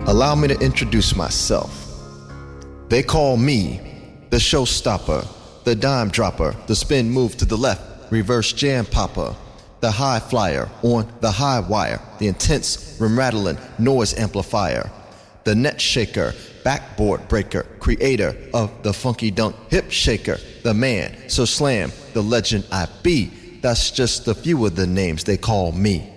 Allow me to introduce myself. They call me the showstopper, the dime dropper, the spin move to the left, reverse jam popper, the high flyer on the high wire, the intense rim rattling noise amplifier, the net shaker, backboard breaker, creator of the funky dunk hip shaker, the man so slam, the legend I be. That's just a few of the names they call me.